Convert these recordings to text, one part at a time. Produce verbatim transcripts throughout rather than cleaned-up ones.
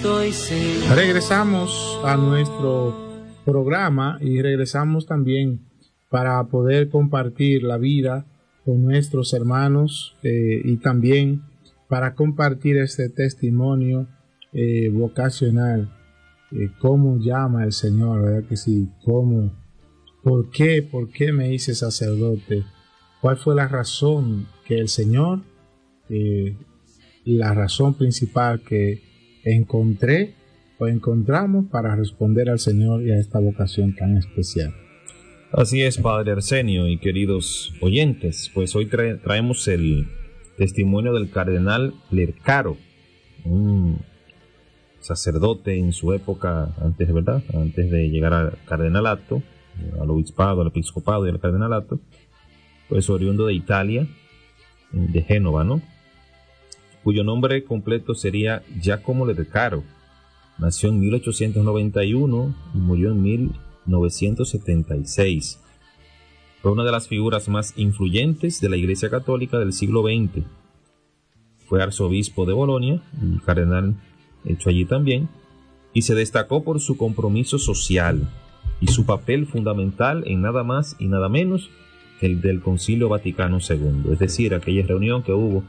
estoy seguro. Regresamos a nuestro programa y regresamos también para poder compartir la vida con nuestros hermanos eh, y también para compartir este testimonio eh, vocacional. Eh, ¿Cómo llama el Señor? ¿Verdad que sí? ¿Cómo? ¿Por qué? ¿Por qué me hice sacerdote? ¿Cuál fue la razón que el Señor, eh, la razón principal que encontré o encontramos para responder al Señor y a esta vocación tan especial? Así es, Padre Arsenio y queridos oyentes, pues hoy trae, traemos el testimonio del cardenal Lercaro, un sacerdote en su época, antes, ¿verdad? Antes de llegar al cardenalato, al obispado, al episcopado y al cardenalato, pues oriundo de Italia, de Génova, ¿no? Cuyo nombre completo sería Giacomo Lercaro. Nació en mil ochocientos noventa y uno y murió en mil novecientos setenta y seis. Fue una de las figuras más influyentes de la Iglesia Católica del siglo veinte. Fue arzobispo de Bolonia, y cardenal hecho allí también, y se destacó por su compromiso social y su papel fundamental en nada más y nada menos que el del Concilio Vaticano segundo, es decir, aquella reunión que hubo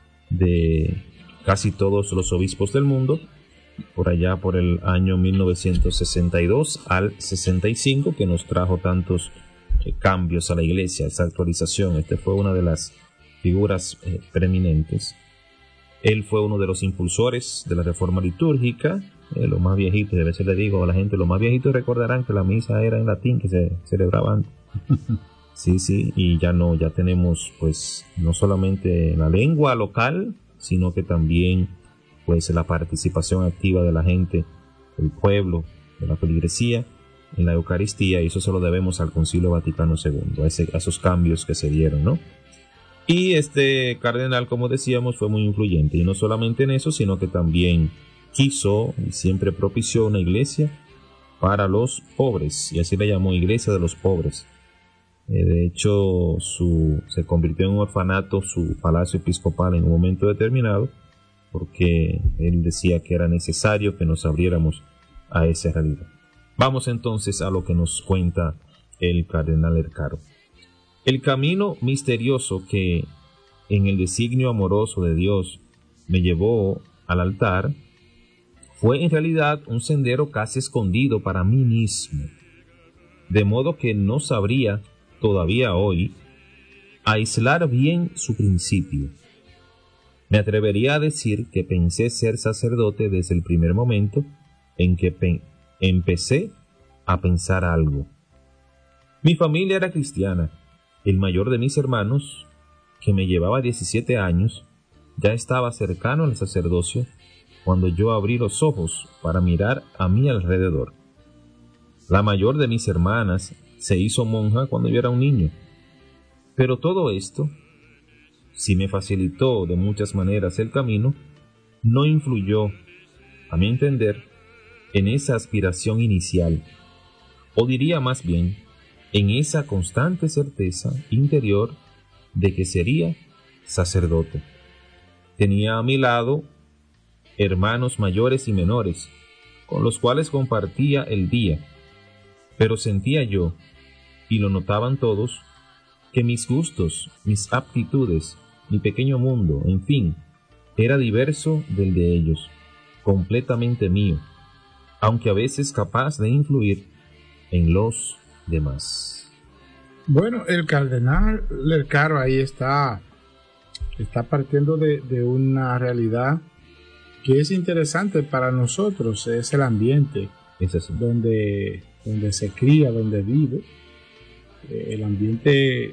de casi todos los obispos del mundo, por allá por el año mil novecientos sesenta y dos al sesenta y cinco, que nos trajo tantos eh, cambios a la Iglesia, esa actualización. Este fue una de las figuras eh, preeminentes. Él fue uno de los impulsores de la reforma litúrgica. Eh, los más viejitos, a veces le digo a la gente, los más viejitos recordarán que la misa era en latín, que se celebraba antes. Sí, sí, y ya no, ya tenemos pues no solamente la lengua local, sino que también pues la participación activa de la gente, del pueblo, de la feligresía en la Eucaristía, y eso se lo debemos al Concilio Vaticano segundo, a, ese, a esos cambios que se dieron, ¿no? Y este cardenal, como decíamos, fue muy influyente, y no solamente en eso, sino que también quiso y siempre propició una iglesia para los pobres, y así la llamó Iglesia de los Pobres. Eh, de hecho, su, se convirtió en un orfanato su palacio episcopal en un momento determinado, porque él decía que era necesario que nos abriéramos a esa realidad. Vamos entonces a lo que nos cuenta el cardenal Lercaro. El camino misterioso que, en el designio amoroso de Dios, me llevó al altar, fue en realidad un sendero casi escondido para mí mismo, de modo que no sabría todavía hoy aislar bien su principio. Me atrevería a decir que pensé ser sacerdote desde el primer momento en que pe- empecé a pensar algo. Mi familia era cristiana. El mayor de mis hermanos, que me llevaba diecisiete años, ya estaba cercano al sacerdocio cuando yo abrí los ojos para mirar a mi alrededor. La mayor de mis hermanas se hizo monja cuando yo era un niño. Pero todo esto, si me facilitó de muchas maneras el camino, no influyó, a mi entender, en esa aspiración inicial, o diría más bien, en esa constante certeza interior de que sería sacerdote. Tenía a mi lado hermanos mayores y menores, con los cuales compartía el día, pero sentía yo, y lo notaban todos, que mis gustos, mis aptitudes, mi pequeño mundo, en fin, era diverso del de ellos, completamente mío, aunque a veces capaz de influir en los demás. Bueno, el cardenal Lercaro ahí está, está partiendo de, de una realidad que es interesante para nosotros, es el ambiente Es así. donde, donde se cría, donde vive, eh, el ambiente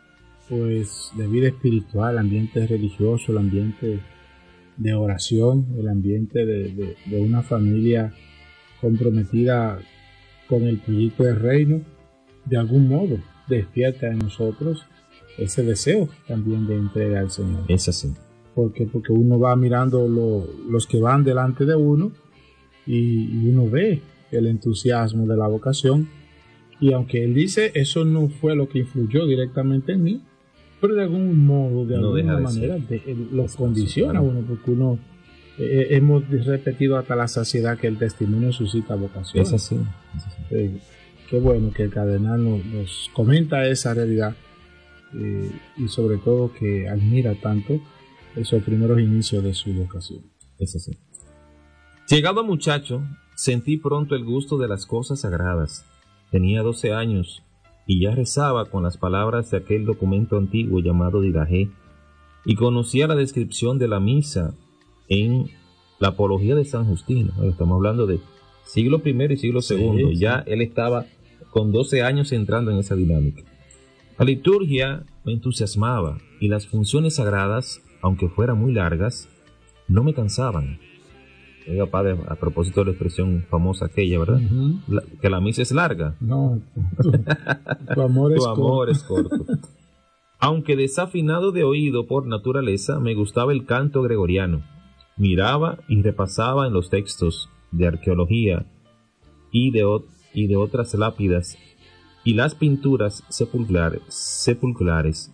pues de vida espiritual, el ambiente religioso, el ambiente de oración, el ambiente de, de, de una familia comprometida con el proyecto del reino, de algún modo despierta en nosotros ese deseo también de entrega al Señor. Es así. Porque, porque uno va mirando lo, los que van delante de uno y, y uno ve el entusiasmo de la vocación, y aunque él dice eso no fue lo que influyó directamente en mí, pero de algún modo, de No alguna deja de manera ser. de, de, lo Es condiciona claro. uno, porque uno eh, hemos repetido hasta la saciedad que el testimonio suscita vocación. Es así. Es así. Eh, qué bueno que el cardenal nos, nos comenta esa realidad eh, y sobre todo que admira tanto esos primeros inicios de su vocación. Es así. Llegado a muchacho, sentí pronto el gusto de las cosas sagradas. Tenía doce años y ya rezaba con las palabras de aquel documento antiguo llamado Didache, y conocía la descripción de la misa en la Apología de San Justino. Estamos hablando de siglo primero y siglo segundo. Sí, ya sí. Él estaba con doce años entrando en esa dinámica. La liturgia me entusiasmaba y las funciones sagradas, aunque fueran muy largas, no me cansaban. Oiga, padre, a propósito de la expresión famosa aquella, ¿verdad? Uh-huh. La, que la misa es larga. No, tu, tu amor, es, tu amor es corto. Aunque desafinado de oído por naturaleza, me gustaba el canto gregoriano. Miraba y repasaba en los textos de arqueología y de, y de otras lápidas y las pinturas sepulcrales, sepulcrales.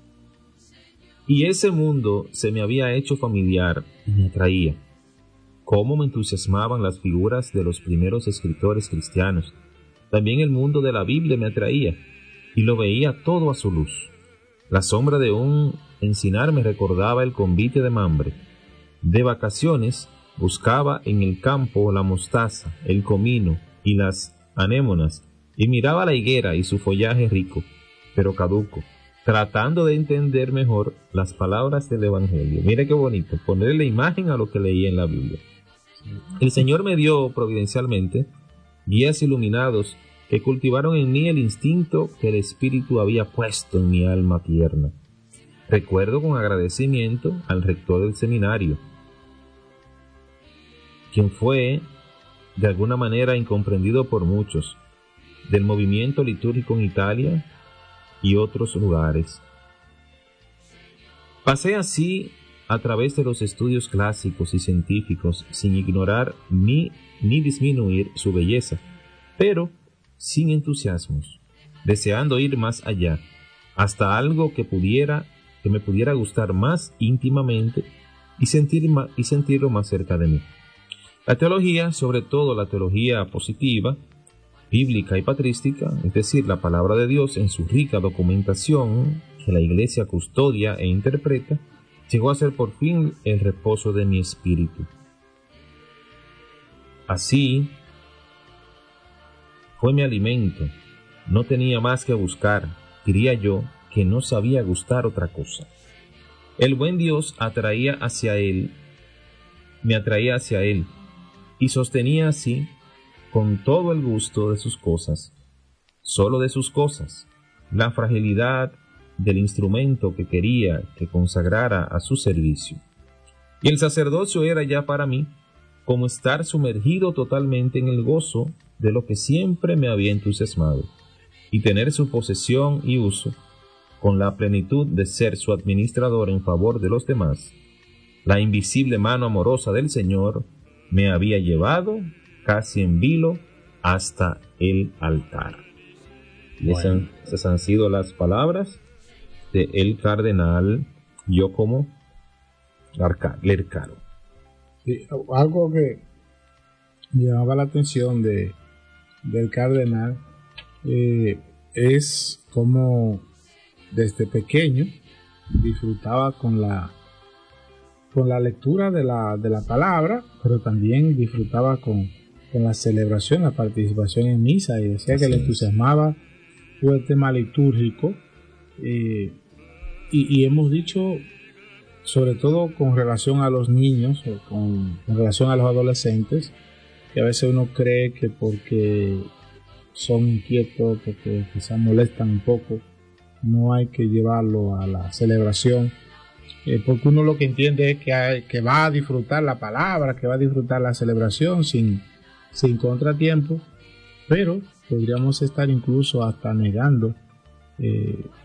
Y ese mundo se me había hecho familiar y me atraía. Cómo me entusiasmaban las figuras de los primeros escritores cristianos. También el mundo de la Biblia me atraía y lo veía todo a su luz. La sombra de un encinar me recordaba el convite de Mambre. De vacaciones buscaba en el campo la mostaza, el comino y las anémonas, y miraba la higuera y su follaje rico, pero caduco, tratando de entender mejor las palabras del Evangelio. Mire qué bonito, ponerle la imagen a lo que leía en la Biblia. El Señor me dio providencialmente guías iluminados que cultivaron en mí el instinto que el Espíritu había puesto en mi alma tierna. Recuerdo con agradecimiento al rector del seminario, quien fue de alguna manera incomprendido por muchos, del movimiento litúrgico en Italia y otros lugares. Pasé así a través de los estudios clásicos y científicos sin ignorar ni, ni disminuir su belleza, pero sin entusiasmos, deseando ir más allá, hasta algo que pudiera, que me pudiera gustar más íntimamente y, sentir ma, y sentirlo más cerca de mí. La teología, sobre todo la teología positiva, bíblica y patrística, es decir, la palabra de Dios en su rica documentación que la Iglesia custodia e interpreta, llegó a ser por fin el reposo de mi espíritu. Así fue mi alimento, no tenía más que buscar, diría yo, que no sabía gustar otra cosa. El buen Dios atraía hacia él, me atraía hacia él, y sostenía así, con todo el gusto de sus cosas, solo de sus cosas, la fragilidad del instrumento que quería que consagrara a su servicio. Y el sacerdocio era ya para mí como estar sumergido totalmente en el gozo de lo que siempre me había entusiasmado, y tener su posesión y uso, con la plenitud de ser su administrador en favor de los demás. La invisible mano amorosa del Señor me había llevado, casi en vilo, hasta el altar. Y bueno, esas, esas han sido las palabras de el cardenal Giacomo Lercaro. Sí, algo que llamaba la atención de, del cardenal eh, es cómo desde pequeño disfrutaba con la con la lectura de la, de la palabra, pero también disfrutaba con, con la celebración, la participación en misa, y decía que le entusiasmaba todo el tema litúrgico. Eh, y, y hemos dicho, sobre todo con relación a los niños, o con, con relación a los adolescentes, que a veces uno cree que porque son inquietos, porque quizás molestan un poco, no hay que llevarlo a la celebración, eh, porque uno lo que entiende es que, hay, que va a disfrutar la palabra, que va a disfrutar la celebración sin, sin contratiempo, pero podríamos estar incluso hasta negando eh,